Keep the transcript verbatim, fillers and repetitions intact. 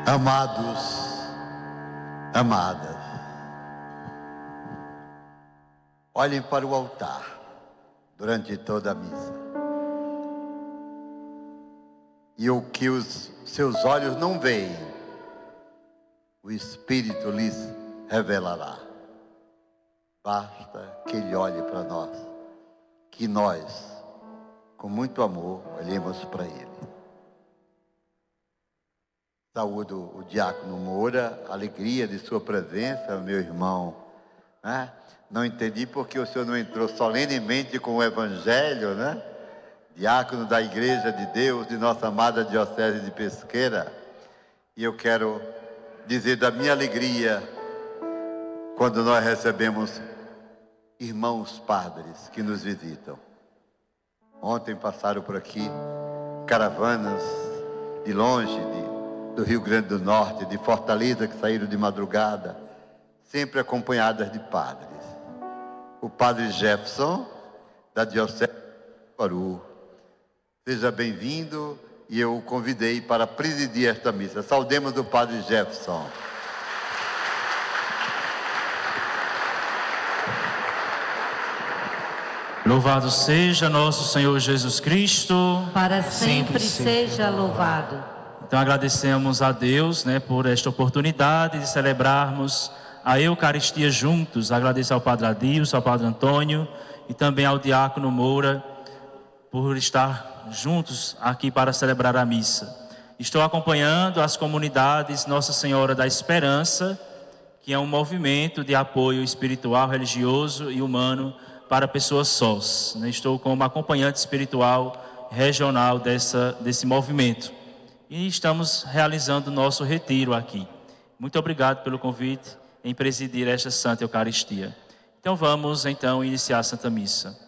Amados, amadas, olhem para o altar durante toda a missa. E o que os seus olhos não veem, o Espírito lhes revelará. Basta que Ele olhe para nós, que nós, com muito amor, olhemos para Ele. Saúdo o diácono Moura, alegria de sua presença, meu irmão. Né? Não entendi porque o senhor não entrou solenemente com o Evangelho, né? Diácono da Igreja de Deus, de nossa amada Diocese de Pesqueira. E eu quero dizer da minha alegria quando nós recebemos irmãos padres que nos visitam. Ontem passaram por aqui caravanas de longe, de do Rio Grande do Norte, de Fortaleza, que saíram de madrugada, sempre acompanhadas de padres. O padre Jefferson, da Diocese de Caruaru. Seja bem-vindo e eu o convidei para presidir esta missa. Saudemos o padre Jefferson. Louvado seja nosso Senhor Jesus Cristo. Para sempre seja louvado. Então agradecemos a Deus, né, por esta oportunidade de celebrarmos a Eucaristia juntos. Agradeço ao Padre Adilson, ao Padre Antônio e também ao Diácono Moura por estar juntos aqui para celebrar a missa. Estou acompanhando as comunidades Nossa Senhora da Esperança, que é um movimento de apoio espiritual, religioso e humano para pessoas sós. Estou como acompanhante espiritual regional dessa, desse movimento. E estamos realizando o nosso retiro aqui. Muito obrigado pelo convite em presidir esta Santa Eucaristia. Então vamos então iniciar a Santa Missa.